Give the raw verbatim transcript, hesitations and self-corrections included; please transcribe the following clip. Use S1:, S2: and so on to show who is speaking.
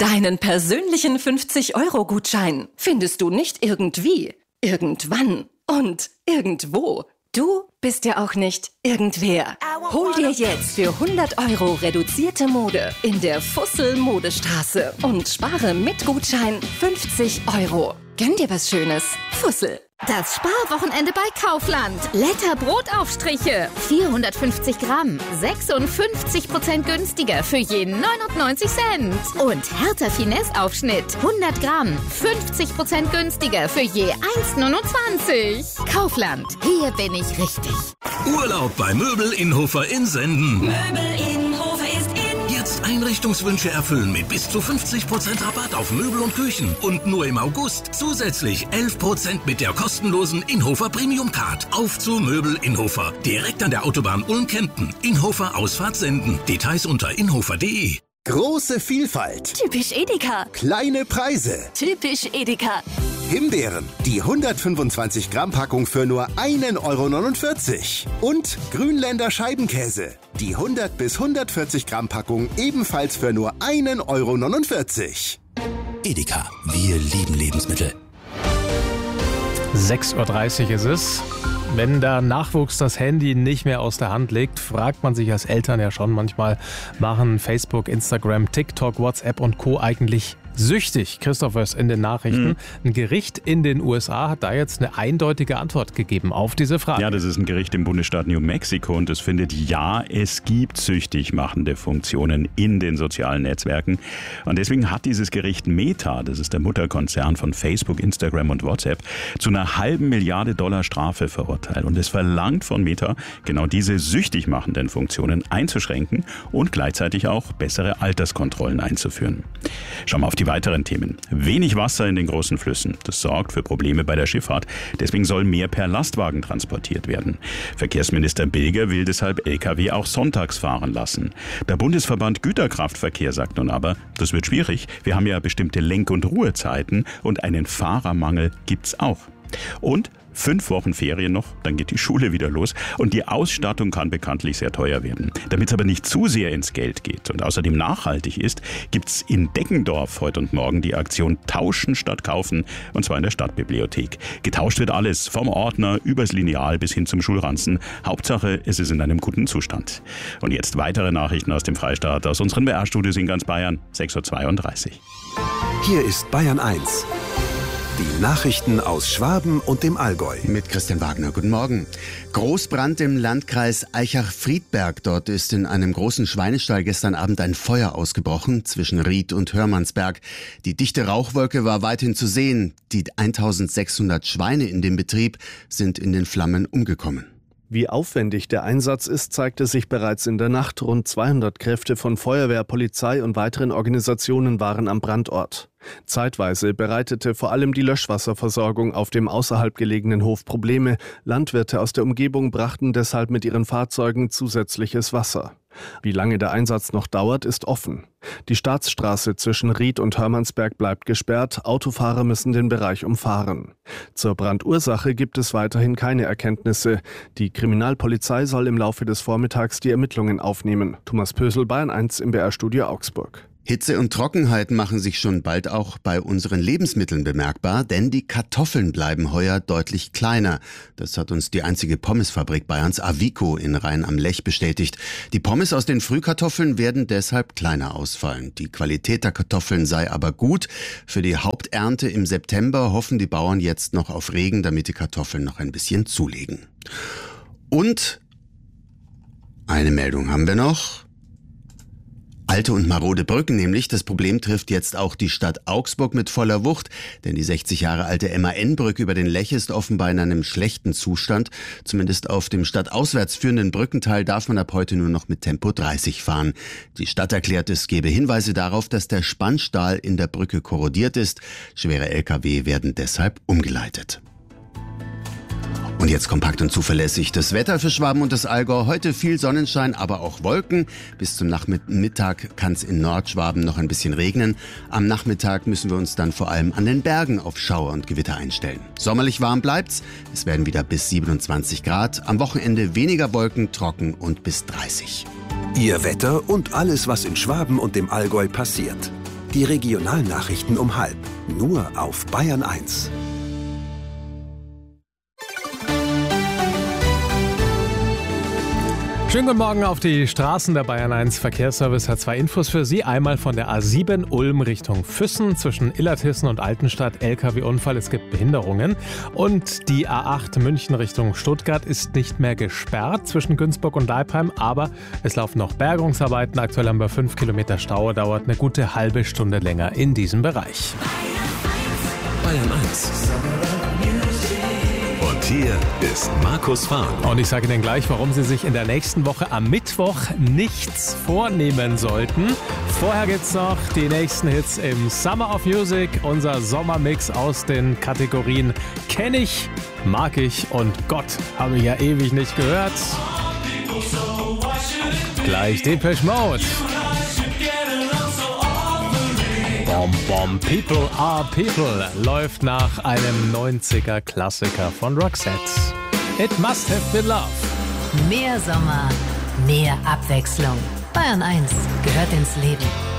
S1: Deinen persönlichen fünfzig-Euro-Gutschein findest du nicht irgendwie, irgendwann und irgendwo. Du bist ja auch nicht irgendwer. Hol dir jetzt für hundert Euro reduzierte Mode in der Fussel Modestraße und spare mit Gutschein fünfzig Euro. Gönn dir was Schönes. Fussel.
S2: Das Sparwochenende bei Kaufland. Letter Brotaufstriche. vierhundertfünfzig Gramm. sechsundfünfzig Prozent günstiger für je neunundneunzig Cent. Und Hertha Finesse Aufschnitt. hundert Gramm. fünfzig Prozent günstiger für je eins neunundzwanzig. Kaufland. Hier bin ich richtig.
S3: Urlaub bei Möbel Innhofer in Senden.
S1: Möbel Innhofer ist in.
S3: Jetzt Einrichtungswünsche erfüllen mit bis zu fünfzig Prozent Rabatt auf Möbel und Küchen. Und nur im August zusätzlich elf Prozent mit der kostenlosen Innhofer Premium Card. Auf zu Möbel Innhofer. Direkt an der Autobahn Ulm-Kempten. Innhofer Ausfahrt Senden. Details unter innhofer punkt de.
S4: Große Vielfalt.
S1: Typisch Edeka.
S4: Kleine Preise.
S1: Typisch Edeka.
S4: Himbeeren. Die hundertfünfundzwanzig Gramm Packung für nur einen Euro neunundvierzig. Und Grünländer Scheibenkäse. Die hundert bis hundertvierzig Gramm Packung ebenfalls für nur einen Euro neunundvierzig.
S5: Edeka. Wir lieben Lebensmittel.
S6: sechs Uhr dreißig ist es. Wenn der Nachwuchs das Handy nicht mehr aus der Hand legt, fragt man sich als Eltern ja schon manchmal, machen Facebook, Instagram, TikTok, WhatsApp und Co. eigentlich süchtig? Christoph ist in den Nachrichten. Mhm. Ein Gericht in den U S A hat da jetzt eine eindeutige Antwort gegeben auf diese Frage.
S7: Ja, das ist ein Gericht im Bundesstaat New Mexico und es findet, ja, es gibt süchtig machende Funktionen in den sozialen Netzwerken. Und deswegen hat dieses Gericht Meta, das ist der Mutterkonzern von Facebook, Instagram und WhatsApp, zu einer halben Milliarde Dollar Strafe verurteilt. Und es verlangt von Meta, genau diese süchtig machenden Funktionen einzuschränken und gleichzeitig auch bessere Alterskontrollen einzuführen. Schauen wir auf die weiteren Themen. Wenig Wasser in den großen Flüssen. Das sorgt für Probleme bei der Schifffahrt. Deswegen soll mehr per Lastwagen transportiert werden. Verkehrsminister Bilger will deshalb L K W auch sonntags fahren lassen. Der Bundesverband Güterkraftverkehr sagt nun aber, das wird schwierig. Wir haben ja bestimmte Lenk- und Ruhezeiten und einen Fahrermangel gibt's auch. Und fünf Wochen Ferien noch, dann geht die Schule wieder los und die Ausstattung kann bekanntlich sehr teuer werden. Damit es aber nicht zu sehr ins Geld geht und außerdem nachhaltig ist, gibt's in Deggendorf heute und morgen die Aktion Tauschen statt Kaufen und zwar in der Stadtbibliothek. Getauscht wird alles, vom Ordner übers Lineal bis hin zum Schulranzen. Hauptsache, es ist in einem guten Zustand. Und jetzt weitere Nachrichten aus dem Freistaat, aus unseren B R-Studios in ganz Bayern, sechs Uhr zweiunddreißig.
S8: Hier ist Bayern eins. Die Nachrichten aus Schwaben und dem Allgäu.
S9: Mit Christian Wagner. Guten Morgen. Großbrand im Landkreis Eichach-Friedberg. Dort ist in einem großen Schweinestall gestern Abend ein Feuer ausgebrochen zwischen Ried und Hörmannsberg. Die dichte Rauchwolke war weithin zu sehen. Die eintausendsechshundert Schweine in dem Betrieb sind in den Flammen umgekommen.
S10: Wie aufwendig der Einsatz ist, zeigte sich bereits in der Nacht. Rund zweihundert Kräfte von Feuerwehr, Polizei und weiteren Organisationen waren am Brandort. Zeitweise bereitete vor allem die Löschwasserversorgung auf dem außerhalb gelegenen Hof Probleme. Landwirte aus der Umgebung brachten deshalb mit ihren Fahrzeugen zusätzliches Wasser. Wie lange der Einsatz noch dauert, ist offen. Die Staatsstraße zwischen Ried und Hörmannsberg bleibt gesperrt. Autofahrer müssen den Bereich umfahren. Zur Brandursache gibt es weiterhin keine Erkenntnisse. Die Kriminalpolizei soll im Laufe des Vormittags die Ermittlungen aufnehmen. Thomas Pösel, Bayern eins im B R-Studio Augsburg.
S9: Hitze und Trockenheit machen sich schon bald auch bei unseren Lebensmitteln bemerkbar, denn die Kartoffeln bleiben heuer deutlich kleiner. Das hat uns die einzige Pommesfabrik Bayerns, Avico, in Rhein am Lech bestätigt. Die Pommes aus den Frühkartoffeln werden deshalb kleiner ausfallen. Die Qualität der Kartoffeln sei aber gut. Für die Haupternte im September hoffen die Bauern jetzt noch auf Regen, damit die Kartoffeln noch ein bisschen zulegen. Und eine Meldung haben wir noch. Alte und marode Brücken nämlich. Das Problem trifft jetzt auch die Stadt Augsburg mit voller Wucht, denn die sechzig Jahre alte M A N-Brücke über den Lech ist offenbar in einem schlechten Zustand. Zumindest auf dem stadtauswärts führenden Brückenteil darf man ab heute nur noch mit Tempo dreißig fahren. Die Stadt erklärt, es gebe Hinweise darauf, dass der Spannstahl in der Brücke korrodiert ist. Schwere L K W werden deshalb umgeleitet. Und jetzt kompakt und zuverlässig das Wetter für Schwaben und das Allgäu. Heute viel Sonnenschein, aber auch Wolken. Bis zum Nachmittag kann es in Nordschwaben noch ein bisschen regnen. Am Nachmittag müssen wir uns dann vor allem an den Bergen auf Schauer und Gewitter einstellen. Sommerlich warm bleibt's. Es werden wieder bis siebenundzwanzig Grad. Am Wochenende weniger Wolken, trocken und bis dreißig.
S8: Ihr Wetter und alles, was in Schwaben und dem Allgäu passiert. Die Regionalnachrichten um halb. Nur auf Bayern eins.
S6: Schönen guten Morgen auf die Straßen. Der Bayern eins Verkehrsservice hat zwei Infos für Sie. Einmal von der A sieben Ulm Richtung Füssen zwischen Illertissen und Altenstadt. L K W-Unfall, es gibt Behinderungen. Und die A acht München Richtung Stuttgart ist nicht mehr gesperrt zwischen Günzburg und Leipheim. Aber es laufen noch Bergungsarbeiten. Aktuell haben wir fünf Kilometer Stau. Dauert eine gute halbe Stunde länger in diesem Bereich.
S5: Bayern eins. Und hier ist Markus Fahren.
S6: Und ich sage Ihnen gleich, warum Sie sich in der nächsten Woche am Mittwoch nichts vornehmen sollten. Vorher gibt's noch die nächsten Hits im Summer of Music, unser Sommermix aus den Kategorien Kenn ich, Mag ich und Gott habe ich ja ewig nicht gehört. Gleich Depeche Mode. Bom Bom People Are People läuft nach einem neunziger Klassiker von Roxette. It Must Have Been Love.
S11: Mehr Sommer, mehr Abwechslung. Bayern eins gehört ins Leben.